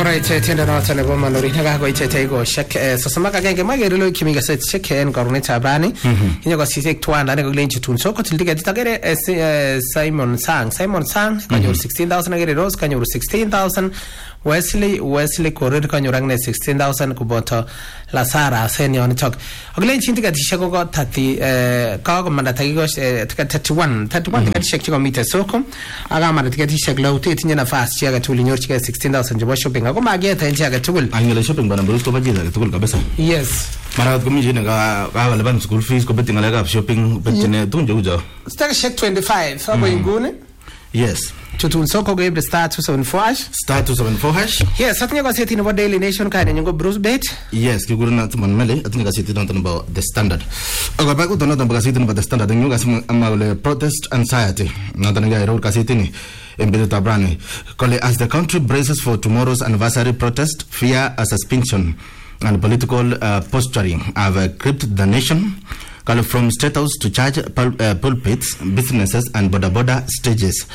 Alright, tienda noto nebo manori nagako ichete iko shek sosamaka genge magerelo kimi gaset shek en korone tabani inyo ko sisek twanda ne ko lenchi tun so ko tildige ditagere Simon Sang kanyor 16,000 agere Rose kanyor 16,000 Wesley Korir kanyor agne 16,000 kuboto Lasara senior tok oglenchi ndiga dishako ko 30 ka ko manda tagigo 31 tiga dishak ko mite soko aga manda tiga dishak lauti tinye nafasi chiaga tulinyor chiga 16,000 jabo shopping ako mageta nchi aga tugul angele shopping bana brusko baje aga tugul kabisa yes mara ko mije nga ga leban school fees ko betinga lega shopping betine tunje ujo staka shek 25 abo ingune yes tutun soko go star 274 hash yes atnya ko seti no Daily Nation ka ne ngo Bruce Bet yes ki guruna tuman mele atnya ka seti don about the standard aga ba ko don ka seti no the standard ngo ga amale protest anxiety na tan ga ero ka seti ni embedded tabrani call as the country braces for tomorrow's anniversary protest, fear, suspension and political posturing have gripped the nation. Call from state house to church pulpits, businesses and border stages.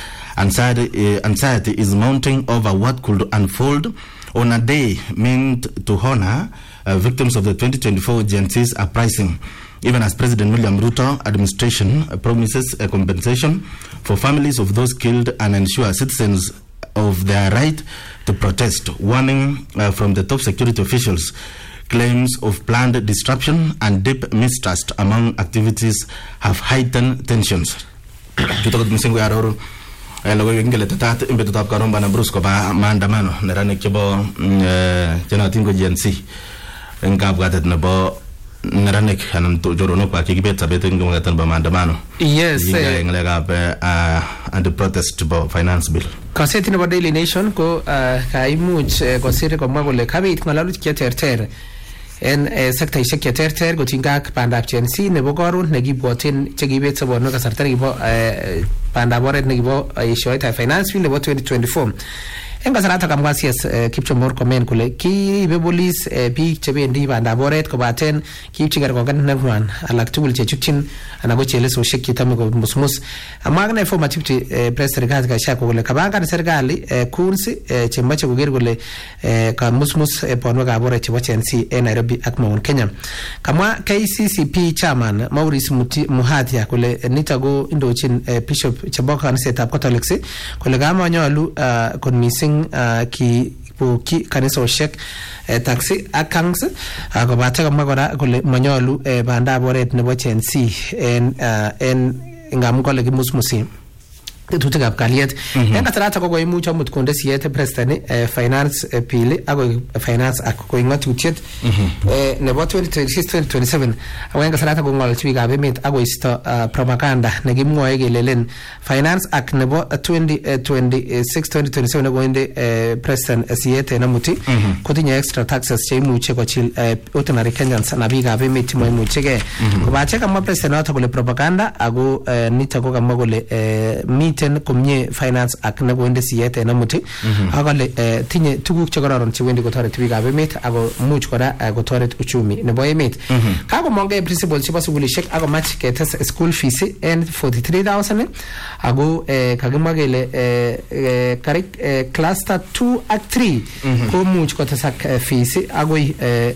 Anxiety is mounting over what could unfold on a day meant to honor victims of the 2024 GNC's uprising, even as President William Ruto administration promises a compensation for families of those killed and ensure citizens of their right to protest. Warning from the top security officials. Claims of planned disruption and deep mistrust among activities have heightened tensions. Kita msingu ya roro lago ingele tatata imbeto tap karomba na brusko ba maandamano nerane kibo jana tingo GNC ngabgatet na bo nerane kanan to joro no kwa kibeta beto ngo ngatan ba maandamano yes ngale ga and the protest bo finance bill kaseti no Daily Nation ko kaimuch ko sire ko magole kabit ngalalu kieterter en sekta ishek kieterter go tingak pandap GNC nebo korun negibwotin chekibet sobono kasarta negibo pandap oret negibo ishoita finance bill nebo 2024 en kasarata kamwa CS Kipchumba Murkomen kole kiibe police biik chebendi pandap oret kobaten kiipchi kerkongen nenywan alak tugul chechutyin ana ko chelesosiek chitame ko musmus amagne formative press serikali kasha kole kabanga serikali kunsi chemache koger kole ka musmus ponwekab oret chebo GNC en Nairobi ak Mount Kenya kamwa KCCP chairman Maurice Muhatia kole nitago indochin bishop chebo kanisetab Catholics kole kama nyolu kon missing ki kanisosiek taxi accounts akobate kamwa kora kole manyolu bandab oret nebo GNC en ngam kole kimusmusi tutukab kaliet en kasarata ko imuch amut konde siete president finance bill ako finance ak ko ngatutiet nebo 2026-2027 awen kasarata ko ngol biikab emet ako isto propaganda nekimwoe kelelen finance ak nebo 2026-2027 ko inde president siete namuti kotinye extra taxes che imuche kochil ordinary Kenyans na biikab emet moimuchege kobache kamwa president noto kole propaganda ako nito ko kamwa kole miten komye finance ak nebo inde siete namuti akole tinye tuguk che kororon che wendi kotoreti biikab emet ako much kora kotoret uchumi nebo emet kako monge principal chebo sugulishek ako match ketes school fees en 43,000 ako kakimwa kele cluster 2 ak 3 ko much kotesak fees akoi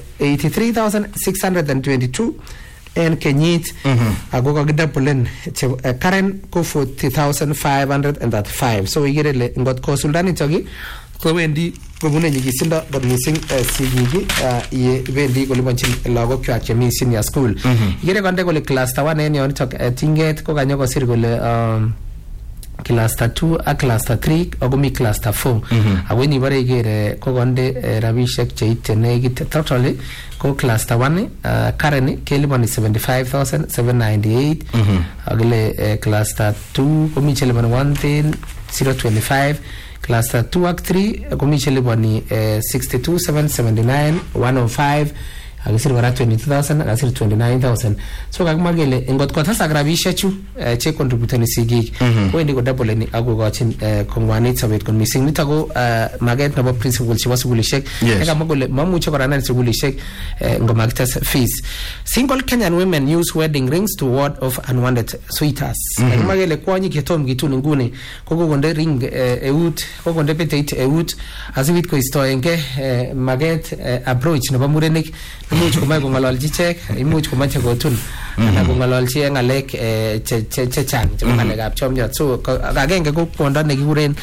83,622 en kenyit ako kakidapulen current ko 40,535 so igere ngot kosuldan itoki ko wendi kobune nyigisindo but missing sigigi ye wendi kolipanchin lagok kwak chemi senior school igere konde kole cluster 1 en yon tok tinget ko kanyo kosir kole cluster 2 ak cluster 3 ako mi cluster 4 ako ni bare igere ko konde rabishek cheite negit totally ko cluster 1 currently kelipani 75,798 agile cluster 2 ko mi chelipani 1,025 cluster 2 ak 3 ko mi chelipani 62,779 105 akisir kora 22,000 akasir 29,000 so kakimwa kele ngot kotesak rabishek chu che contributeni sigik wendi ko double akokochin kongwanit sobet kon missing nito ko maget nebo principal chebo sugulishek nekamwa kole mamuche kora nan sugulishek ngomakites fees. Single Kenyan women use wedding rings to ward off unwanted suitors. Kakimwa kele kwonyik chetom kitun nguni kokonde ring eut kokonde peteit eut asibit koistoenge maget approach nebo murenik imuch komae kong'ololchi ichek imuch komache kotun anan kong'ololchi ng'alek chechang chebo ng'alekab chomyot. So agenge ko kwondo nekikuren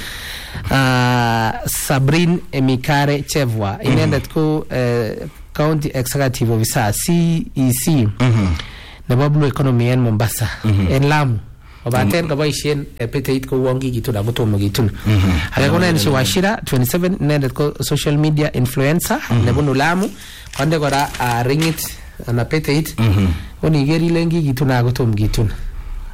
Sabrine Emikare Chevwa inendet ko County Executive Officer CEC nebo Blue Economy en Mombasa en Lamu obaten kaboisien peteit ko wongi kitun akotomo kitun age konen si Washira 27 inendet ko social media influencer nebunu Lamu konde kora ringit ana peteit oni geri lengi kitun akotom kitun